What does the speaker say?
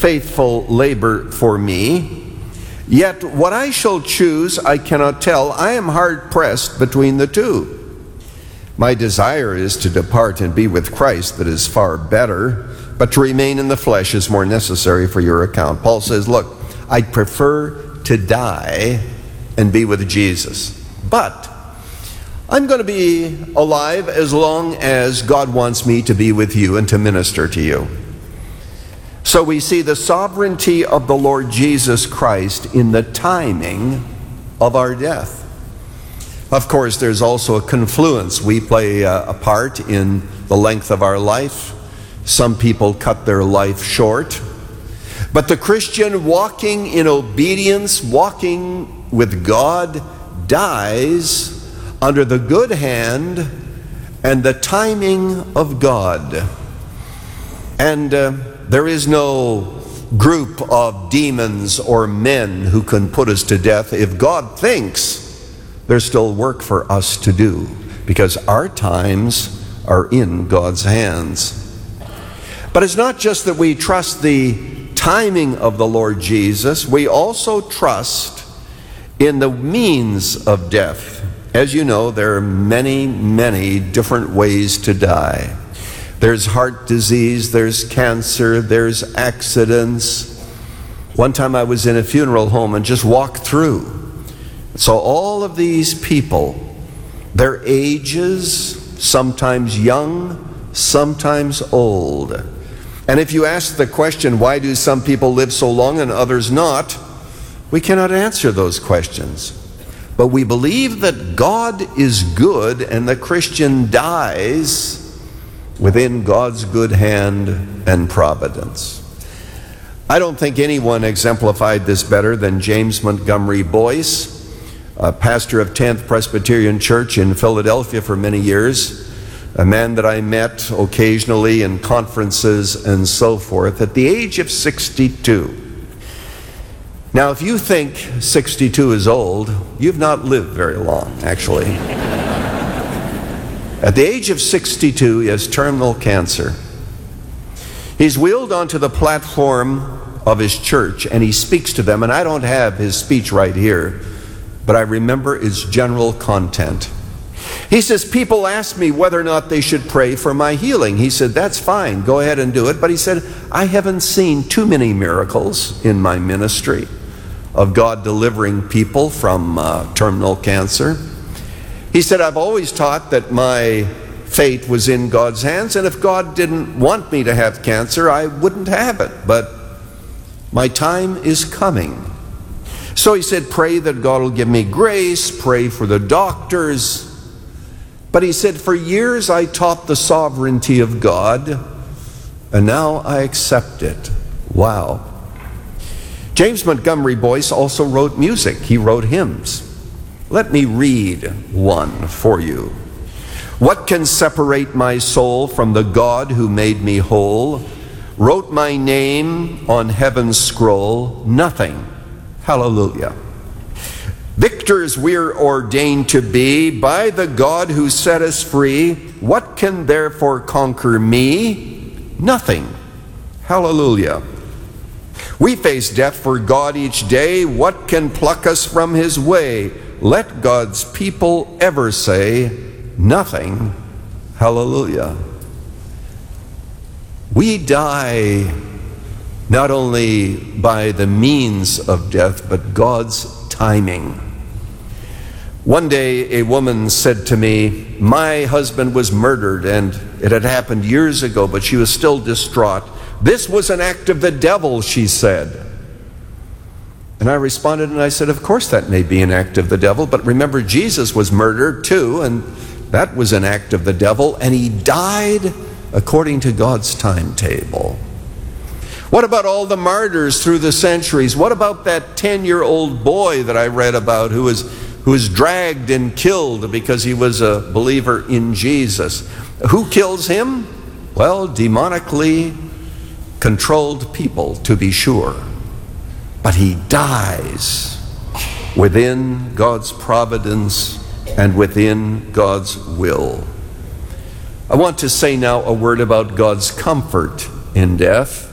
faithful labor for me. Yet what I shall choose I cannot tell. I am hard pressed between the two. My desire is to depart and be with Christ, that is far better, but to remain in the flesh is more necessary for your account. Paul says, look, I'd prefer to die and be with Jesus. But I'm going to be alive as long as God wants me to be with you and to minister to you. So we see the sovereignty of the Lord Jesus Christ in the timing of our death. Of course, there's also a confluence. We play a part in the length of our life. Some people cut their life short. But the Christian walking in obedience, walking with God, dies under the good hand and the timing of God. And there is no group of demons or men who can put us to death. If God thinks, there's still work for us to do, because our times are in God's hands. But it's not just that we trust the timing of the Lord Jesus, we also trust in the means of death. As you know, there are many, many different ways to die. There's heart disease, there's cancer, there's accidents. One time I was in a funeral home and just walked through. So all of these people, their ages, sometimes young, sometimes old. And if you ask the question, why do some people live so long and others not? We cannot answer those questions. But we believe that God is good and the Christian dies within God's good hand and providence. I don't think anyone exemplified this better than James Montgomery Boyce, a pastor of 10th Presbyterian Church in Philadelphia for many years, a man that I met occasionally in conferences and so forth, at the age of 62. Now, if you think 62 is old, you've not lived very long, actually. At the age of 62, he has terminal cancer. He's wheeled onto the platform of his church, and he speaks to them, and I don't have his speech right here, but I remember its general content. He says, people ask me whether or not they should pray for my healing. He said, that's fine, go ahead and do it. But he said, I haven't seen too many miracles in my ministry of God delivering people from terminal cancer. He said, I've always taught that my fate was in God's hands, and if God didn't want me to have cancer, I wouldn't have it. But my time is coming. So he said, pray that God will give me grace, pray for the doctors. But he said, for years I taught the sovereignty of God, and now I accept it. Wow. James Montgomery Boyce also wrote music. He wrote hymns. Let me read one for you. What can separate my soul from the God who made me whole? Wrote my name on heaven's scroll? Nothing. Hallelujah. Victors we're ordained to be by the God who set us free. What can therefore conquer me? Nothing. Hallelujah. We face death for God each day. What can pluck us from his way? Let God's people ever say, nothing. Hallelujah. We die not only by the means of death, but God's timing. One day a woman said to me, my husband was murdered and it had happened years ago, but she was still distraught. This was an act of the devil, she said. And I responded and I said, of course that may be an act of the devil, but remember Jesus was murdered too, and that was an act of the devil, and he died according to God's timetable. What about all the martyrs through the centuries? What about that 10-year-old boy that I read about who was dragged and killed because he was a believer in Jesus? Who kills him? Well, demonically controlled people, to be sure. But he dies within God's providence and within God's will. I want to say now a word about God's comfort in death.